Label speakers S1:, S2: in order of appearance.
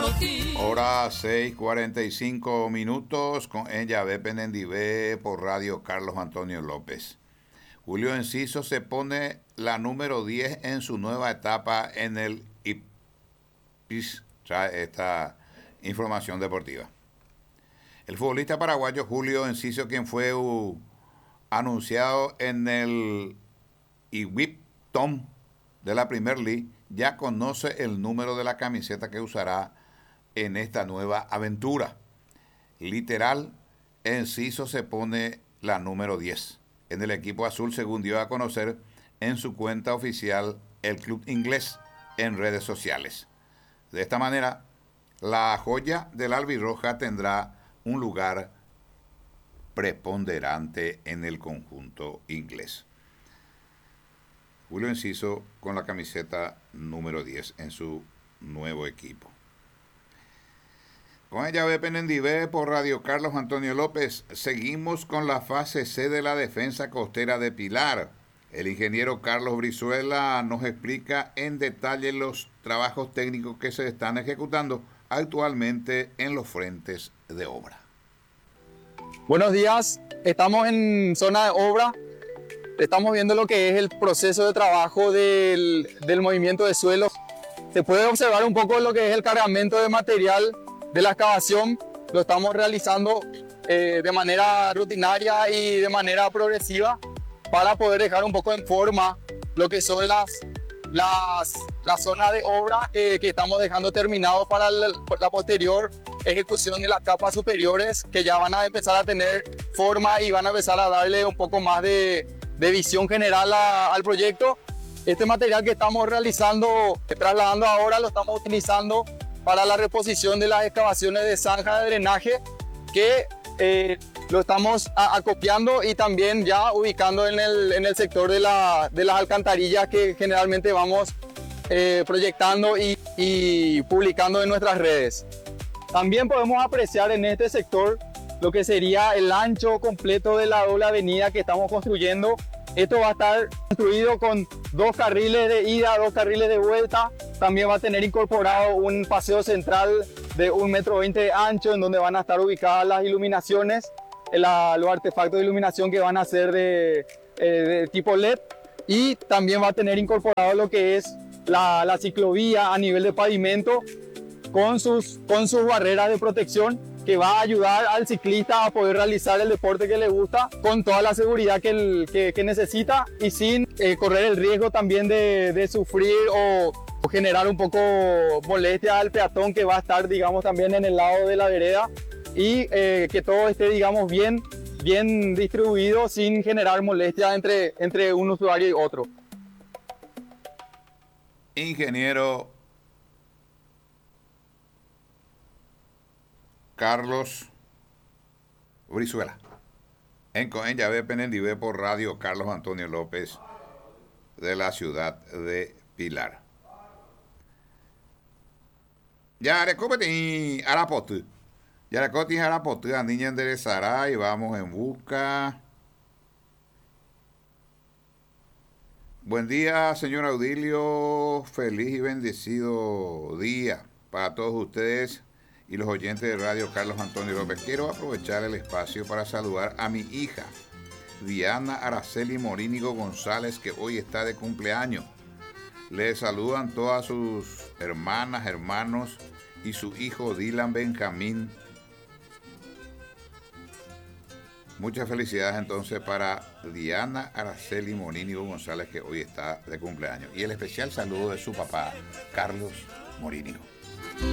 S1: Hora 6:45 con ella ve Penendivé por Radio Carlos Antonio López. Julio Enciso se pone la número 10 en su nueva etapa en el IPIS. Trae esta información deportiva. El futbolista paraguayo Julio Enciso, quien fue anunciado en el IWIP Tom de la Premier League, ya conoce el número de la camiseta que usará en esta nueva aventura. Literal, Enciso se pone la número 10 en el equipo azul, según dio a conocer en su cuenta oficial el club inglés en redes sociales. De esta manera, la joya del albirroja tendrá un lugar preponderante en el conjunto inglés. Julio Enciso con la camiseta número 10 en su nuevo equipo. Con ella ve Penendivé por Radio Carlos Antonio López. Seguimos con la fase C de la defensa costera de Pilar. El ingeniero Carlos Brizuela nos explica en detalle los trabajos técnicos que se están ejecutando actualmente en los frentes de obra.
S2: Buenos días, estamos en zona de obra. Estamos viendo lo que es el proceso de trabajo del movimiento de suelo. Se puede observar un poco lo que es el cargamento de material de la excavación. Lo estamos realizando de manera rutinaria y de manera progresiva para poder dejar un poco en forma lo que son las zonas de obra que estamos dejando terminados para la posterior ejecución de las capas superiores, que ya van a empezar a tener forma y van a empezar a darle un poco más de visión general al proyecto. Este material que estamos realizando, trasladando ahora, lo estamos utilizando para la reposición de las excavaciones de zanja de drenaje, que lo estamos acopiando y también ya ubicando en el sector de las alcantarillas que generalmente vamos proyectando y publicando en nuestras redes. También podemos apreciar en este sector lo que sería el ancho completo de la doble avenida que estamos construyendo. Esto va a estar construido con 2 carriles de ida, 2 carriles de vuelta. También va a tener incorporado un paseo central de 1,20 metros de ancho, en donde van a estar ubicadas las iluminaciones, los artefactos de iluminación que van a ser de tipo LED. Y también va a tener incorporado lo que es la ciclovía a nivel de pavimento con sus barreras de protección, que va a ayudar al ciclista a poder realizar el deporte que le gusta con toda la seguridad que necesita y sin correr el riesgo también de sufrir o generar un poco molestia al peatón que va a estar, digamos, también en el lado de la vereda, y que todo esté, digamos, bien distribuido sin generar molestia entre un usuario y otro.
S1: Ingeniero Carlos Brizuela en Llave Penendivé por Radio Carlos Antonio López de la ciudad de Pilar. Yarecopeti Arapotu. Yarecoti Arapotu, la niña enderezará y vamos en busca. Buen día, señor Audilio. Feliz y bendecido día para todos ustedes y los oyentes de Radio Carlos Antonio López. Quiero aprovechar el espacio para saludar a mi hija, Diana Araceli Morínigo González, que hoy está de cumpleaños. Le saludan todas sus hermanas, hermanos y su hijo Dylan Benjamín. Muchas felicidades entonces para Diana Araceli Morínigo González, que hoy está de cumpleaños. Y el especial saludo de su papá, Carlos Morínigo.